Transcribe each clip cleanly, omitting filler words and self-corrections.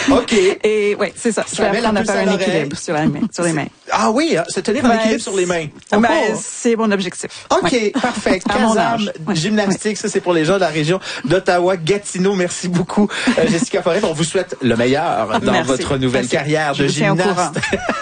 OK. Et ouais, c'est ça. Je vais apprendre à faire un équilibre sur les mains. Ah oui, se tenir en équilibre sur les mains. C'est mon objectif. OK, parfait. Kazam, gymnastique, ça c'est pour les gens de la région d'Ottawa-Gatineau. Merci beaucoup, Jessica Forêt. On vous souhaite le meilleur dans votre nouvelle carrière de gymnaste.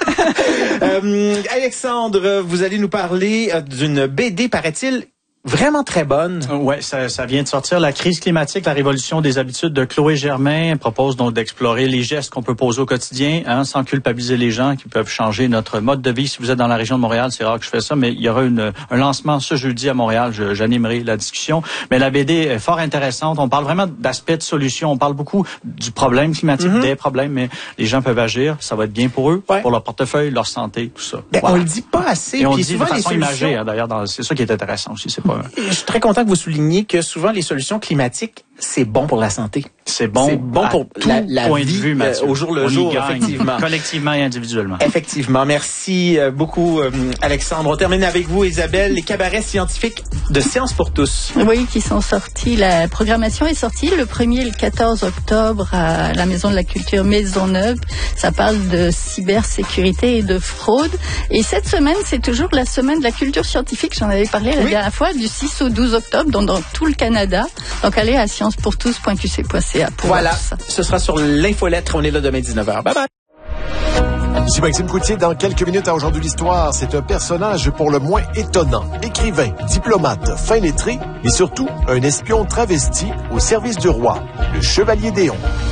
Alexandre, vous allez nous parler d'une BD, paraît-il, vraiment très bonne. Ouais, ça vient de sortir. La crise climatique, la révolution des habitudes de Chloé Germain propose donc d'explorer les gestes qu'on peut poser au quotidien, sans culpabiliser les gens, qui peuvent changer notre mode de vie. Si vous êtes dans la région de Montréal, c'est rare que je fais ça, mais il y aura un lancement ce jeudi à Montréal. J'animerai la discussion. Mais la BD est fort intéressante. On parle vraiment d'aspects de solutions. On parle beaucoup du problème climatique, des problèmes, mais les gens peuvent agir. Ça va être bien pour eux, pour leur portefeuille, leur santé, tout ça. On le dit pas assez. Et on le dit de façon imagée, d'ailleurs. C'est ça qui est intéressant aussi. C'est pas. Je suis très content que vous souligniez que souvent les solutions climatiques, c'est bon pour la santé. C'est bon pour tout la point vie, de vue, Mathieu. au jour le jour, effectivement. Collectivement et individuellement. Effectivement. Merci beaucoup, Alexandre. On termine avec vous, Isabelle. Les cabarets scientifiques de Science pour tous. Oui, qui sont sortis. La programmation est sortie le 1er et le 14 octobre à la Maison de la Culture Maisonneuve. Ça parle de cybersécurité et de fraude. Et cette semaine, c'est toujours la semaine de la culture scientifique. J'en avais parlé la dernière fois, du 6 au 12 octobre, donc dans tout le Canada. Donc, allez à sciencepourtous.qc.ca pour voir tout ça. Ce sera sur l'infolettre. On est là demain 19h. Bye bye. Ici Maxime Coutier, dans quelques minutes à Aujourd'hui l'Histoire. C'est un personnage pour le moins étonnant. Écrivain, diplomate, fin lettré et surtout un espion travesti au service du roi, le Chevalier Déon.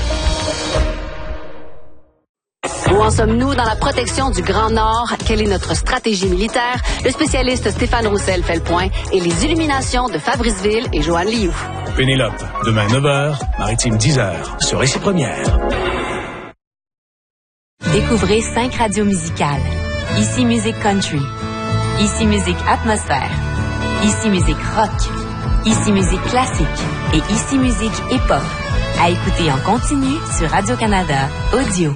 Où en sommes-nous dans la protection du Grand Nord? Quelle est notre stratégie militaire? Le spécialiste Stéphane Roussel fait le point et les illuminations de Fabrice Ville et Joanne Lioux. Pénélope, demain 9h, Maritime 10h, sur Ici Première. Découvrez 5 radios musicales. Ici Musique Country. Ici Musique Atmosphère. Ici Musique Rock. Ici Musique Classique. Et Ici Musique Hip-Hop. À écouter en continu sur Radio-Canada Audio.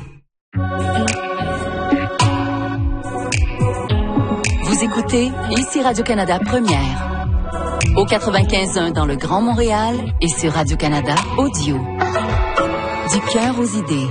Vous écoutez Ici Radio-Canada Première. Au 95.1 dans le Grand Montréal et sur Radio-Canada Audio. Du cœur aux idées.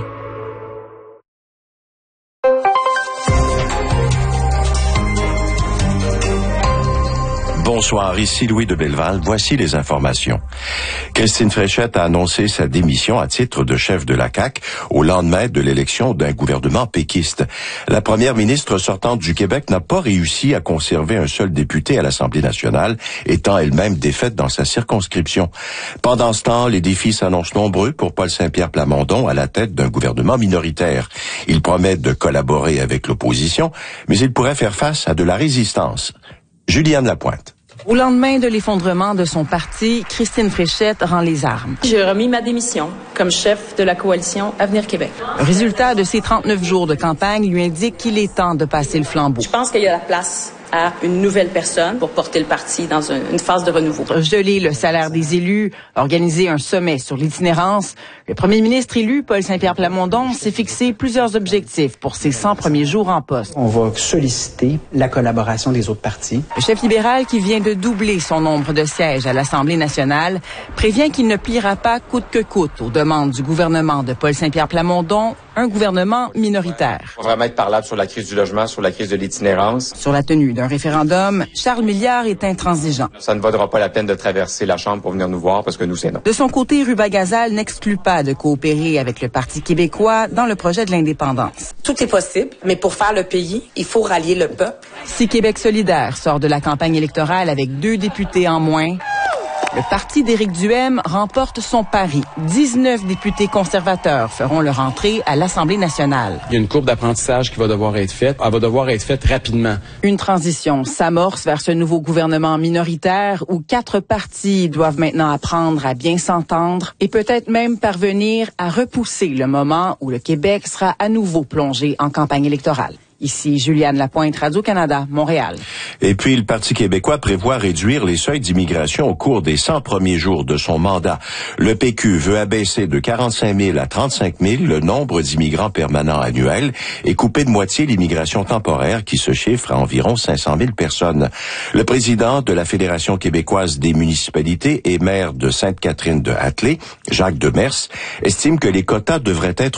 Bonsoir, ici Louis de Belleval. Voici les informations. Christine Fréchette a annoncé sa démission à titre de chef de la CAQ au lendemain de l'élection d'un gouvernement péquiste. La première ministre sortante du Québec n'a pas réussi à conserver un seul député à l'Assemblée nationale, étant elle-même défaite dans sa circonscription. Pendant ce temps, les défis s'annoncent nombreux pour Paul Saint-Pierre Plamondon à la tête d'un gouvernement minoritaire. Il promet de collaborer avec l'opposition, mais il pourrait faire face à de la résistance. Juliane Lapointe. Au lendemain de l'effondrement de son parti, Christine Fréchette rend les armes. J'ai remis ma démission comme chef de la coalition Avenir Québec. Le résultat de ses 39 jours de campagne lui indique qu'il est temps de passer le flambeau. Je pense qu'il y a la place à une nouvelle personne pour porter le parti dans une phase de renouveau. Geler le salaire des élus, organiser un sommet sur l'itinérance. Le premier ministre élu, Paul Saint-Pierre Plamondon, s'est fixé plusieurs objectifs pour ses 100 premiers jours en poste. On va solliciter la collaboration des autres partis. Le chef libéral, qui vient de doubler son nombre de sièges à l'Assemblée nationale, prévient qu'il ne pliera pas coûte que coûte aux demandes du gouvernement de Paul Saint-Pierre Plamondon, un gouvernement minoritaire. On va vraiment être parlable sur la crise du logement, sur la crise de l'itinérance. Sur la tenue d'un référendum, Charles Milliard est intransigeant. Ça ne vaudra pas la peine de traverser la Chambre pour venir nous voir parce que nous, c'est non. De son côté, Ruba-Gazal n'exclut pas de coopérer avec le Parti québécois dans le projet de l'indépendance. Tout est possible, mais pour faire le pays, il faut rallier le peuple. Si Québec solidaire sort de la campagne électorale avec 2 députés en moins, le parti d'Éric Duhaime remporte son pari. 19 députés conservateurs feront leur entrée à l'Assemblée nationale. Il y a une courbe d'apprentissage qui va devoir être faite. Elle va devoir être faite rapidement. Une transition s'amorce vers ce nouveau gouvernement minoritaire où 4 partis doivent maintenant apprendre à bien s'entendre et peut-être même parvenir à repousser le moment où le Québec sera à nouveau plongé en campagne électorale. Ici, Juliane Lapointe, Radio-Canada, Montréal. Et puis, le Parti québécois prévoit réduire les seuils d'immigration au cours des 100 premiers jours de son mandat. Le PQ veut abaisser de 45 000 à 35 000 le nombre d'immigrants permanents annuels et couper de moitié l'immigration temporaire qui se chiffre à environ 500 000 personnes. Le président de la Fédération québécoise des municipalités et maire de Sainte-Catherine-de-Hatley, Jacques Demers, estime que les quotas devraient être